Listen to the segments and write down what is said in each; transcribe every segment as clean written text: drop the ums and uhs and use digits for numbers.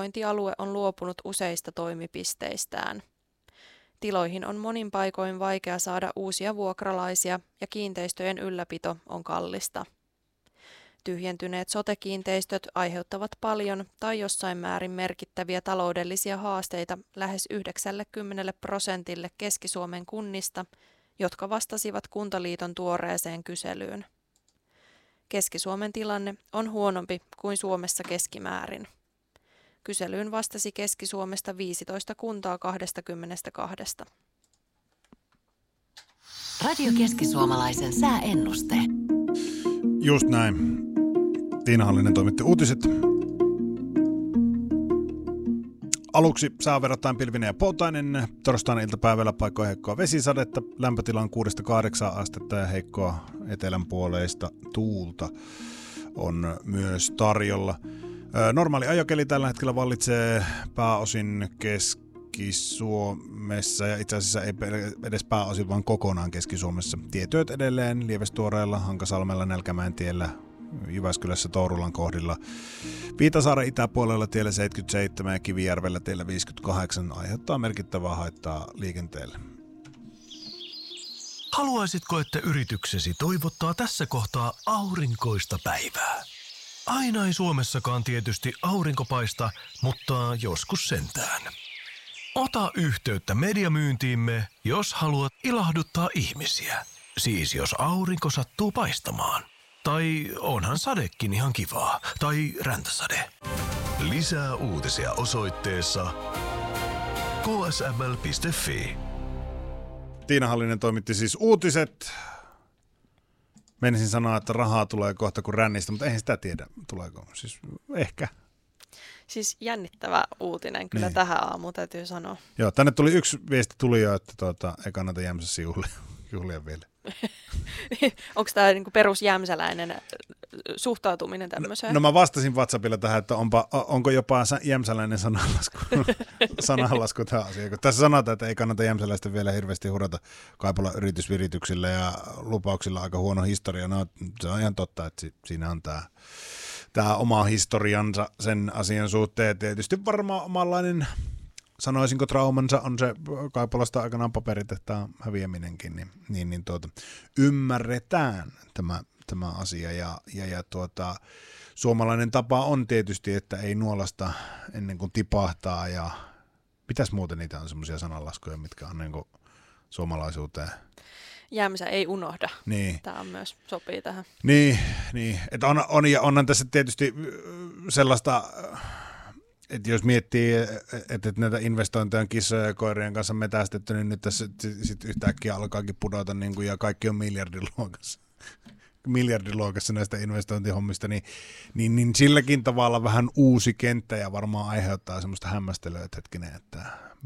hyvinvointialue on luopunut useista toimipisteistään. Tiloihin on monin paikoin vaikea saada uusia vuokralaisia ja kiinteistöjen ylläpito on kallista. Tyhjentyneet sote-kiinteistöt aiheuttavat paljon tai jossain määrin merkittäviä taloudellisia haasteita lähes 90% Keski-Suomen kunnista, jotka vastasivat Kuntaliiton tuoreeseen kyselyyn. Keski-Suomen tilanne on huonompi kuin Suomessa keskimäärin. Kyselyyn vastasi Keski-Suomesta 15 kuntaa 22. Radio Keski-Suomalaisen sääennuste. Just näin. Tiina Hallinen toimitti uutiset. Aluksi sää verrattain pilvinen ja poutainen. Torstaina iltapäivällä paikkoja heikkoa vesisadetta. Lämpötila on 6-8 astetta ja heikkoa etelänpuoleista tuulta on myös tarjolla. Normaali ajokeli tällä hetkellä vallitsee pääosin Keski-Suomessa ja itse asiassa ei edes pääosin, vaan kokonaan Keski-Suomessa. Tietyöt edelleen Lievestuoreella, Hankasalmella, Nälkämäentiellä, Jyväskylässä, Tourulan kohdilla. Viitasaaren itäpuolella tiellä 77 ja Kivijärvellä tiellä 58 aiheuttaa merkittävää haittaa liikenteelle. Haluaisitko, että yrityksesi toivottaa tässä kohtaa aurinkoista päivää? Aina ei Suomessakaan tietysti aurinko paista, mutta joskus sentään. Ota yhteyttä mediamyyntiimme, jos haluat ilahduttaa ihmisiä. Siis jos aurinko sattuu paistamaan. Tai onhan sadekin ihan kivaa. Tai räntäsade. Lisää uutisia osoitteessa ksml.fi. Tiina Hallinen toimitti siis uutiset. Menisin sanoa, että rahaa tulee kohta kuin rännistä, mutta eihän sitä tiedä, tuleeko. Siis ehkä. Siis jännittävä uutinen kyllä tähän aamuun, täytyy sanoa. Joo, tänne tuli yksi viesti tuli jo, että ei kannata Jämsässä juhlia vielä. Onko tämä niinku perusjämsäläinen suhtautuminen tämmöiseen? No mä vastasin WhatsAppilla tähän, että onko jopa jämsäläinen sananlasku tämä asia. Kun tässä sanotaan, että ei kannata jämsäläistä vielä hirveästi hurata Kaipolan yritysvirityksillä ja lupauksilla aika huono historia. No se on ihan totta, että siinä on tämä oma historiansa sen asian suhteen. Tietysti varmaan omanlainen, sanoisinko traumansa on se Kaipolasta aikanaan paperitehtaan häviäminenkin, niin ymmärretään tämä asia ja suomalainen tapa on tietysti, että ei nuolasta ennen kuin tipahtaa ja mitäs muuten niitä on semmoisia sananlaskuja, mitkä on niin kuin suomalaisuuteen. Jämsä ei unohda. Niin. Tämä on myös sopii tähän. Niin. Että onhan tässä tietysti sellaista, että jos miettii, että näitä investointeja on kissojen ja koirien kanssa metästetty, niin nyt tässä sitten yhtäkkiä alkaakin pudota niin kuin, ja kaikki on miljardiluokassa näistä investointihommista, niin silläkin tavalla vähän uusi kenttä ja varmaan aiheuttaa semmoista hämmästelyä, että hetkinen, että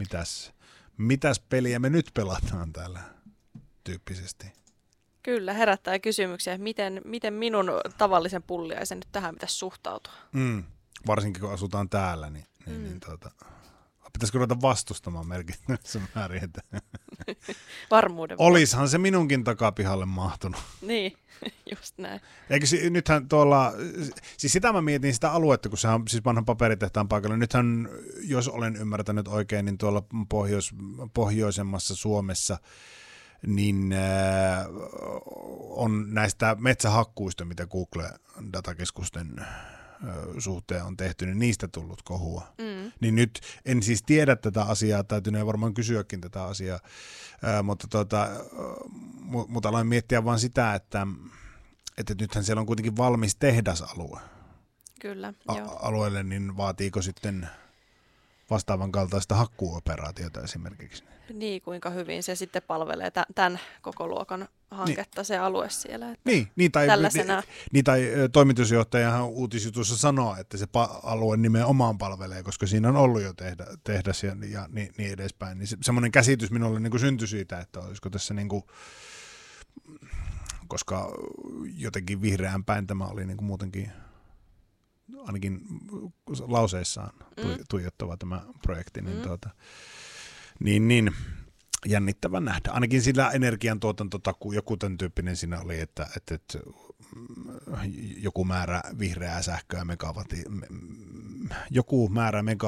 mitäs peliä me nyt pelataan täällä tyyppisesti. Kyllä, herättää kysymyksiä, miten minun tavallisen pulliaisen nyt tähän pitäisi suhtautua. Varsinkin kun asutaan täällä, niin pitäisikö ruveta vastustamaan merkittävässä määrin, että varmuuden. Olishan se minunkin takapihalle mahtunut. Niin, just näin. Eikö nythän tuolla, siis sitä mä mietin sitä aluetta, kun sehän on siis vanhan paperitehtaan paikalla. Nythän, jos olen ymmärtänyt oikein, niin tuolla pohjoisemmassa Suomessa niin on näistä metsähakkuista, mitä Google-datakeskusten suhteen on tehty, niin niistä tullut kohua. Niin nyt en siis tiedä tätä asiaa, täytyy varmaan kysyäkin tätä asiaa, mutta aloin miettiä vaan sitä, että nythän siellä on kuitenkin valmis tehdasalue. Kyllä, alueelle, niin vaatiiko sitten vastaavan kaltaista hakkuoperaatiota esimerkiksi? Niin, kuinka hyvin se sitten palvelee tämän koko luokan hanketta, se alue siellä. Että tai toimitusjohtajahan uutisjutussa sanoo, että se alue nimenomaan palvelee, koska siinä on ollut jo tehdas ja niin edespäin. Niin semmoinen käsitys minulle niin kuin syntyi siitä, että olisiko tässä, niin kuin, koska jotenkin vihreään päin tämä oli niin kuin muutenkin ainakin lauseissaan tuijottava tämä projekti, niin jännittävä nähdä. Ainakin sillä energiantuotantotakuu, joku tämän tyyppinen siinä oli, että joku määrä vihreää sähköä